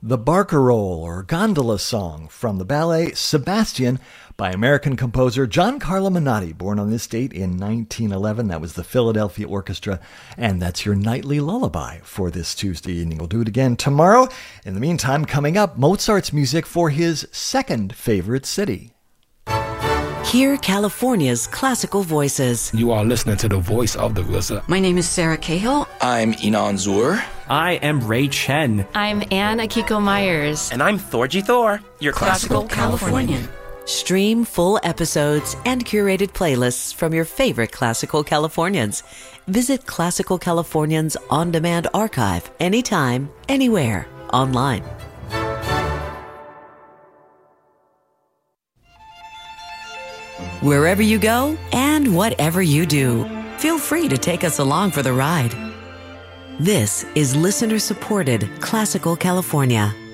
The Barcarolle or Gondola Song from the ballet Sebastian by American composer Giancarlo Menotti, born on this date in 1911. That was the Philadelphia Orchestra, and that's your nightly lullaby for this Tuesday evening. We'll do it again tomorrow. In the meantime, coming up, Mozart's music for his second favorite city. Hear California's classical voices. You are listening to the voice of the RZA. My name is Sarah Cahill. I'm Inan Zur. I am Ray Chen. I'm Anne Akiko Myers. And I'm Thorgy Thor, your classical Californian. Stream full episodes and curated playlists from your favorite classical Californians. Visit Classical Californians on-demand archive anytime, anywhere, online. Wherever you go and whatever you do, feel free to take us along for the ride. This is listener-supported Classical California.